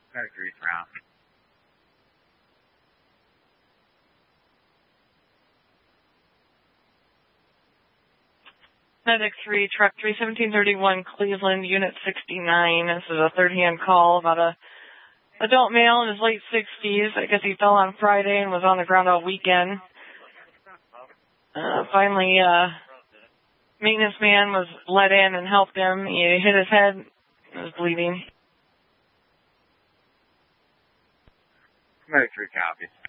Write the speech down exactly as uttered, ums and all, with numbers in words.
Medic three, round. Medic three, truck three seventeen thirty-one, Cleveland, unit sixty-nine. This is a third-hand call about a adult male in his late sixties. I guess he fell on Friday and was on the ground all weekend. Uh, finally, uh, maintenance man was let in and helped him. He hit his head and was bleeding. Medic three, copy.